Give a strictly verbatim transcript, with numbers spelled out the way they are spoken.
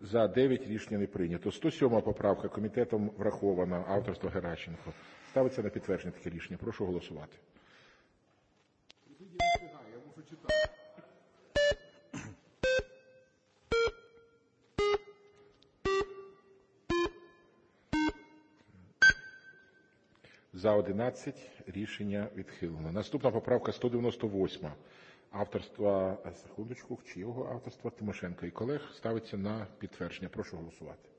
За – дев'ять. Рішення не прийнято. сто сьома поправка комітетом врахована, авторства Геращенко. Ставиться на підтвердження таке рішення. Прошу голосувати. За – одинадцять. Рішення відхилено. Наступна поправка сто дев'яносто восьма. Авторства, секундочку, чийого авторства? Тимошенко і колег. Ставиться на підтвердження. Прошу голосувати.